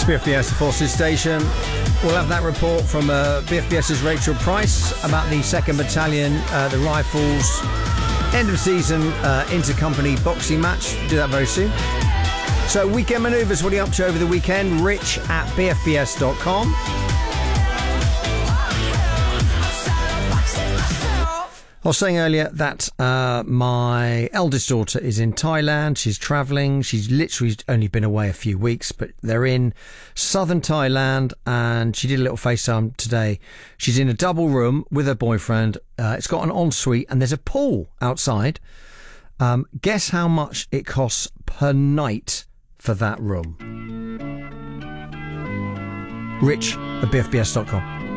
BFBS, the Forces Station. We'll have that report from BFBS's Rachel Price about the 2nd Battalion, the Rifles, end of season inter-company boxing match. Do that very soon. So, weekend manoeuvres, what are you up to over the weekend? Rich at bfbs.com. I was saying earlier that my eldest daughter is in Thailand. She's travelling. She's literally only been away a few weeks, but they're in southern Thailand, and she did a little FaceTime today. She's in a double room with her boyfriend. It's got an ensuite, and there's a pool outside. Guess how much it costs per night for that room? Rich at bfbs.com.